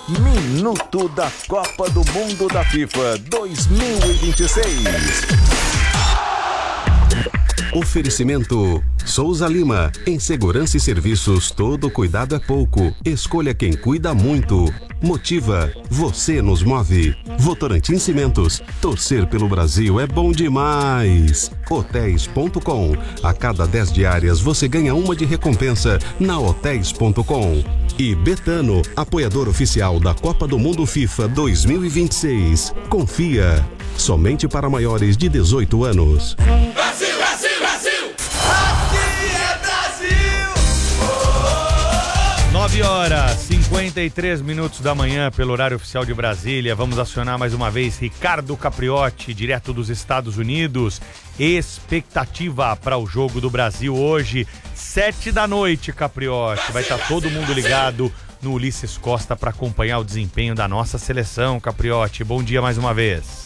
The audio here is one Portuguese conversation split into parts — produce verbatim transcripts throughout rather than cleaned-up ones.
Minuto da Copa do Mundo da FIFA dois mil e vinte e seis. Oferecimento Souza Lima. Em segurança e serviços, todo cuidado é pouco. Escolha quem cuida muito. Motiva, você nos move. Votorantim Cimentos, torcer pelo Brasil é bom demais. Hotéis ponto com. A cada dez diárias você ganha uma de recompensa na hotéis ponto com. E Betano, apoiador oficial da Copa do Mundo FIFA dois mil e vinte e seis. Confia, somente para maiores de dezoito anos. Brasil, Brasil, Brasil! Aqui é Brasil! nove horas, cinquenta e três minutos da manhã, pelo horário oficial de Brasília. Vamos acionar mais uma vez Ricardo Capriotti, direto dos Estados Unidos. Expectativa para o jogo do Brasil hoje, sete da noite, Capriotti. Vai estar todo mundo ligado no Ulisses Costa para acompanhar o desempenho da nossa seleção, Capriotti. Bom dia mais uma vez.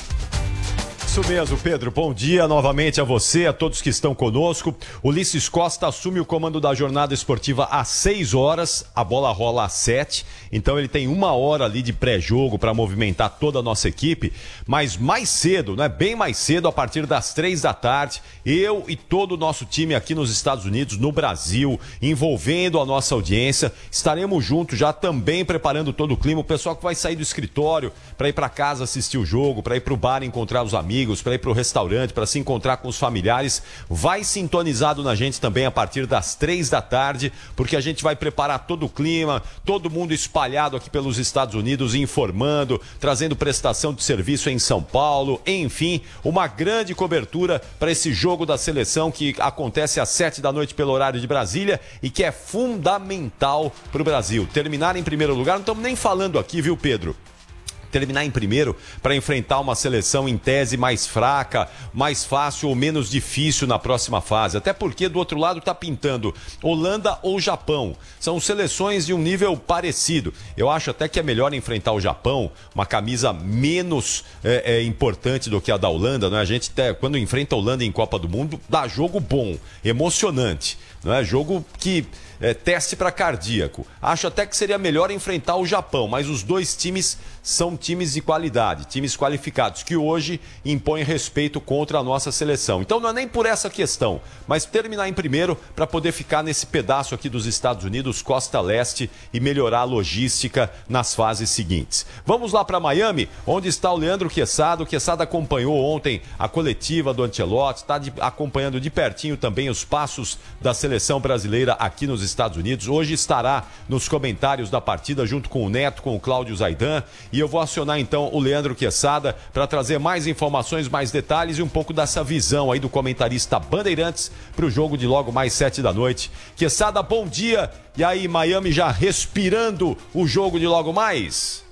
Isso mesmo, Pedro. Bom dia novamente a você, a todos que estão conosco. Ulisses Costa assume o comando da jornada esportiva às seis horas, a bola rola às sete, então ele tem uma hora ali de pré-jogo para movimentar toda a nossa equipe, mas mais cedo, né, bem mais cedo, a partir das três da tarde, eu e todo o nosso time aqui nos Estados Unidos, no Brasil, envolvendo a nossa audiência, estaremos juntos já também preparando todo o clima, o pessoal que vai sair do escritório para ir para casa assistir o jogo, para ir para o bar encontrar os amigos, para ir para o restaurante, para se encontrar com os familiares, vai sintonizado na gente também a partir das três da tarde, porque a gente vai preparar todo o clima, todo mundo espalhado aqui pelos Estados Unidos, informando, trazendo prestação de serviço em São Paulo, enfim, uma grande cobertura para esse jogo da seleção que acontece às sete da noite pelo horário de Brasília e que é fundamental para o Brasil. Terminar em primeiro lugar, não estamos nem falando aqui, viu, Pedro? Terminar em primeiro para enfrentar uma seleção em tese mais fraca, mais fácil ou menos difícil na próxima fase. Até porque do outro lado está pintando Holanda ou Japão. São seleções de um nível parecido. Eu acho até que é melhor enfrentar o Japão, uma camisa menos é, é, importante do que a da Holanda, né? A gente até, quando enfrenta a Holanda em Copa do Mundo, dá jogo bom, emocionante, não é? Jogo que é teste para cardíaco. Acho até que seria melhor enfrentar o Japão, mas os dois times são times de qualidade, times qualificados, que hoje impõem respeito contra a nossa seleção. Então não é nem por essa questão, mas terminar em primeiro para poder ficar nesse pedaço aqui dos Estados Unidos, costa leste, e melhorar a logística nas fases seguintes. Vamos lá para Miami, onde está o Leandro Quesada. O Quesada acompanhou ontem a coletiva do Ancelotti, está acompanhando de pertinho também os passos da seleção brasileira aqui nos Estados Unidos. Hoje estará nos comentários da partida junto com o Neto, com o Cláudio Zaidan. E eu vou acionar então o Leandro Quesada para trazer mais informações, mais detalhes e um pouco dessa visão aí do comentarista Bandeirantes para o jogo de logo mais sete da noite. Quesada, bom dia. E aí, Miami já respirando o jogo de logo mais?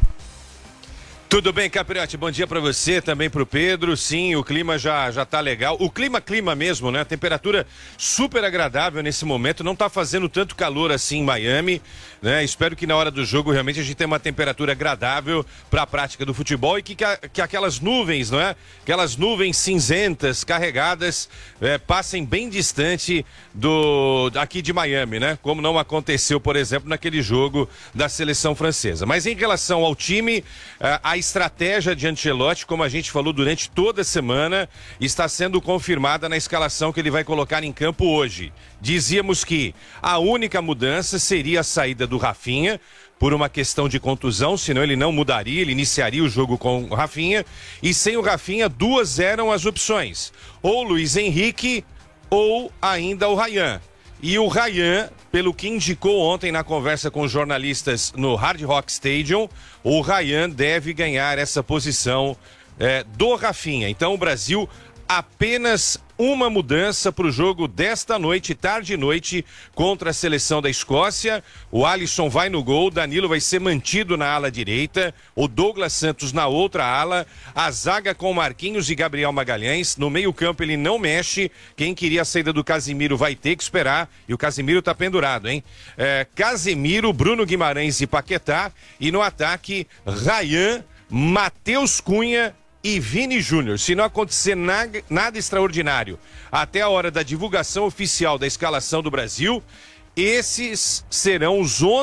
Tudo bem, Capriotti? Bom dia para você, também para o Pedro. Sim, o clima já, já tá legal. O clima, clima mesmo, né? Temperatura super agradável nesse momento. Não tá fazendo tanto calor assim em Miami, né? Espero que na hora do jogo realmente a gente tenha uma temperatura agradável para a prática do futebol e que, que, que aquelas nuvens, não é? Aquelas nuvens cinzentas, carregadas, é, passem bem distante do aqui de Miami, né? Como não aconteceu, por exemplo, naquele jogo da seleção francesa. Mas em relação ao time, a estratégia de Ancelotti, como a gente falou durante toda a semana, está sendo confirmada na escalação que ele vai colocar em campo hoje. Dizíamos que a única mudança seria a saída do Rafinha, por uma questão de contusão, senão ele não mudaria, ele iniciaria o jogo com o Rafinha, e sem o Rafinha, duas eram as opções, ou Luiz Henrique, ou ainda o Ryan. E o Ryan, pelo que indicou ontem na conversa com os jornalistas no Hard Rock Stadium, o Ryan deve ganhar essa posição é, do Rafinha. Então o Brasil apenas uma mudança para o jogo desta noite, tarde e noite, contra a seleção da Escócia. O Alisson vai no gol, Danilo vai ser mantido na ala direita, o Douglas Santos na outra ala, a zaga com Marquinhos e Gabriel Magalhães. No meio campo ele não mexe, quem queria a saída do Casimiro vai ter que esperar, e o Casimiro tá pendurado, hein? É, Casemiro, Bruno Guimarães e Paquetá, e no ataque, Ryan, Matheus Cunha e Vini Júnior. Se não acontecer nada, nada extraordinário até a hora da divulgação oficial da escalação do Brasil, esses serão os onze